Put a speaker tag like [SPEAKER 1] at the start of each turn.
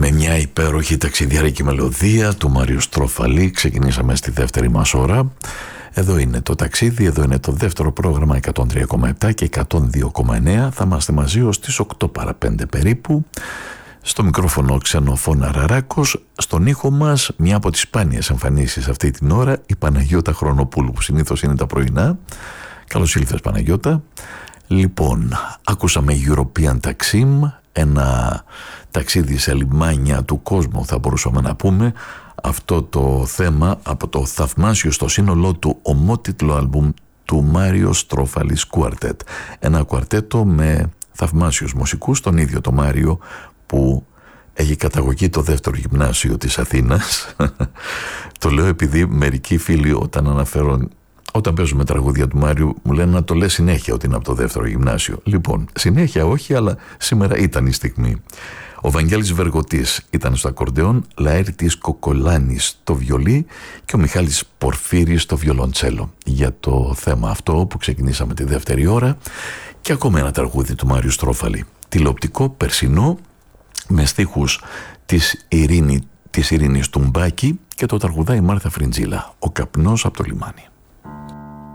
[SPEAKER 1] Με μια υπέροχη ταξιδιάρικη μελωδία του Μάριου Στρόφαλη ξεκινήσαμε στη δεύτερη μας ώρα. Εδώ είναι το ταξίδι, εδώ είναι το δεύτερο πρόγραμμα 103,7 και 102,9. Θα είμαστε μαζί ως τις 8 παρά 5 περίπου. Στο μικρόφωνο Ξενοφώνα Ραράκος, στον ήχο μας μια από τις σπάνιες εμφανίσεις αυτή την ώρα, η Παναγιώτα Χρονοπούλου, που συνήθως είναι τα πρωινά. Καλώς ήλθες, Παναγιώτα. Λοιπόν, ακούσαμε European Taksim, ένα ταξίδι σε λιμάνια του κόσμου, θα μπορούσαμε να πούμε. Αυτό το θέμα από το θαυμάσιο στο σύνολό του ομότιτλο άλμπουμ του Μάριο Στρόφαλης Quartet. Ένα κουαρτέτο με θαυμάσιους μουσικούς, τον ίδιο το Μάριο που έχει καταγωγή το δεύτερο γυμνάσιο της Αθήνας. Το λέω επειδή μερικοί φίλοι όταν παίζουμε τραγούδια του Μάριου μου λένε να το λέει συνέχεια ότι είναι από το δεύτερο γυμνάσιο. Λοιπόν, συνέχεια όχι, αλλά σήμερα ήταν η στιγμή. Ο Βαγγέλης Βεργοτής ήταν στο ακορντεόν, Λαέρτης Κοκολάνης στο βιολί και ο Μιχάλης Πορφύρης στο βιολοντσέλο. Για το θέμα αυτό που ξεκινήσαμε τη δεύτερη ώρα και ακόμα ένα τραγούδι του Μάριου Στρόφαλη. Τηλεοπτικό, περσινό, με στίχους της Ειρήνης Τουμπάκη και το τραγουδάει η Μάρθα Φριντζίλα, «Ο καπνός από το λιμάνι».